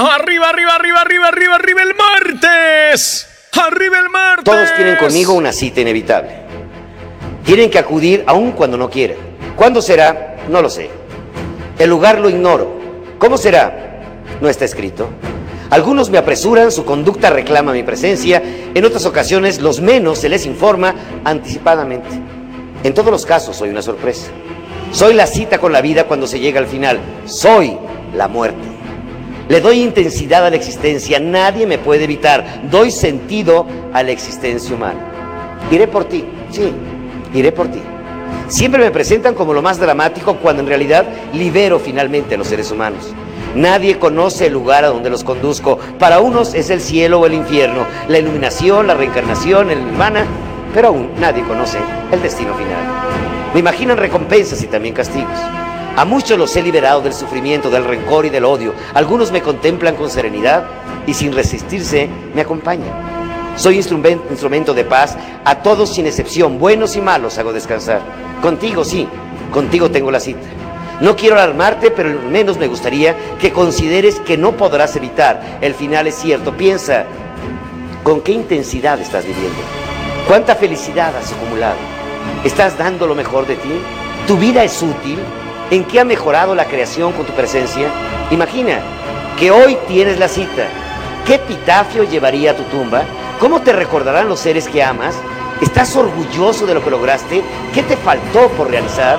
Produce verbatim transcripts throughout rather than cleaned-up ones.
Arriba, arriba, arriba, arriba, arriba, arriba el martes. Arriba el martes. Todos tienen conmigo una cita inevitable. Tienen que acudir aun cuando no quieran. ¿Cuándo será? No lo sé. El lugar lo ignoro. ¿Cómo será? No está escrito. Algunos me apresuran, su conducta reclama mi presencia. En otras ocasiones, los menos se les informa anticipadamente. En todos los casos, soy una sorpresa. Soy la cita con la vida cuando se llega al final. Soy la muerte. Le doy intensidad a la existencia. Nadie me puede evitar. Doy sentido a la existencia humana. Iré por ti. Sí, iré por ti. Siempre me presentan como lo más dramático cuando en realidad libero finalmente a los seres humanos. Nadie conoce el lugar a donde los conduzco. Para unos es el cielo o el infierno, la iluminación, la reencarnación, el nirvana, pero aún nadie conoce el destino final. Me imaginan recompensas y también castigos. A muchos los he liberado del sufrimiento, del rencor y del odio. Algunos me contemplan con serenidad y sin resistirse me acompañan. Soy instrumento, instrumento de paz. A todos sin excepción, buenos y malos, hago descansar. Contigo sí, contigo tengo la cita. No quiero alarmarte, pero al menos me gustaría que consideres que no podrás evitar. El final es cierto. Piensa, ¿con qué intensidad estás viviendo? ¿Cuánta felicidad has acumulado? ¿Estás dando lo mejor de ti? ¿Tu vida es útil? ¿En qué ha mejorado la creación con tu presencia? Imagina que hoy tienes la cita. ¿Qué epitafio llevaría a tu tumba? ¿Cómo te recordarán los seres que amas? ¿Estás orgulloso de lo que lograste? ¿Qué te faltó por realizar?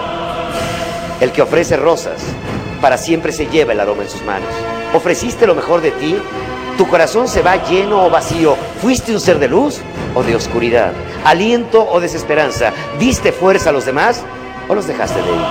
El que ofrece rosas, para siempre se lleva el aroma en sus manos. ¿Ofreciste lo mejor de ti? ¿Tu corazón se va lleno o vacío? ¿Fuiste un ser de luz o de oscuridad? ¿Aliento o desesperanza? ¿Diste fuerza a los demás o los dejaste débiles?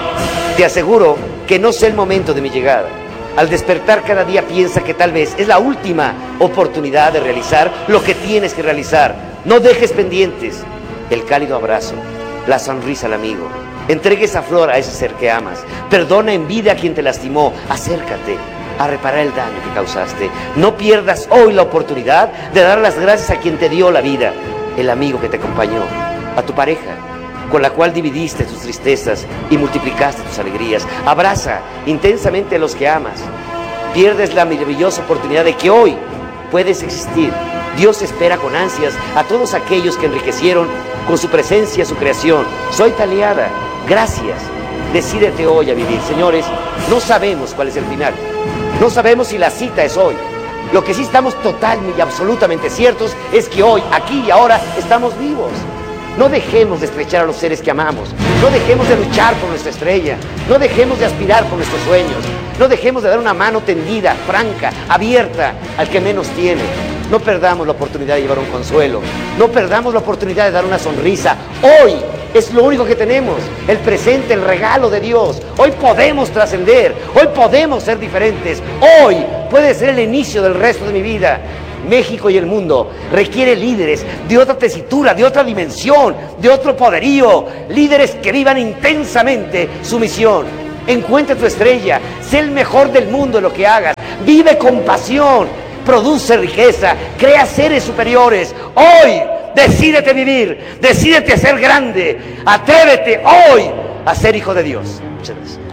Te aseguro que no sé el momento de mi llegada. Al despertar cada día piensa que tal vez es la última oportunidad de realizar lo que tienes que realizar. No dejes pendientes el cálido abrazo, la sonrisa al amigo. Entregue esa flor a ese ser que amas. Perdona en vida a quien te lastimó. Acércate a reparar el daño que causaste. No pierdas hoy la oportunidad de dar las gracias a quien te dio la vida, el amigo que te acompañó, a tu pareja, con la cual dividiste tus tristezas y multiplicaste tus alegrías. Abraza intensamente a los que amas. Pierdes la maravillosa oportunidad de que hoy puedes existir. Dios espera con ansias a todos aquellos que enriquecieron con su presencia su creación. Soy Taliada. Gracias. Decídete hoy a vivir. Señores, no sabemos cuál es el final. No sabemos si la cita es hoy. Lo que sí estamos total y absolutamente ciertos es que hoy, aquí y ahora, estamos vivos. No dejemos de estrechar a los seres que amamos. No dejemos de luchar por nuestra estrella. No dejemos de aspirar por nuestros sueños. No dejemos de dar una mano tendida, franca, abierta al que menos tiene. No perdamos la oportunidad de llevar un consuelo. No perdamos la oportunidad de dar una sonrisa. Hoy es lo único que tenemos. El presente, el regalo de Dios. Hoy podemos trascender. Hoy podemos ser diferentes. Hoy puede ser el inicio del resto de mi vida. México y el mundo requiere líderes de otra tesitura, de otra dimensión, de otro poderío. Líderes que vivan intensamente su misión. Encuentra tu estrella. Sé el mejor del mundo en lo que hagas. Vive con pasión. Produce riqueza. Crea seres superiores. Hoy decídete vivir. Decídete a ser grande. Atrévete hoy a ser hijo de Dios. Muchas gracias.